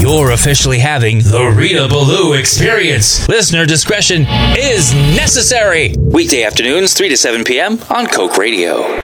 You're officially having the Rita Ballou experience. Listener discretion is necessary. Weekday afternoons, 3 to 7 p.m. on Coke Radio.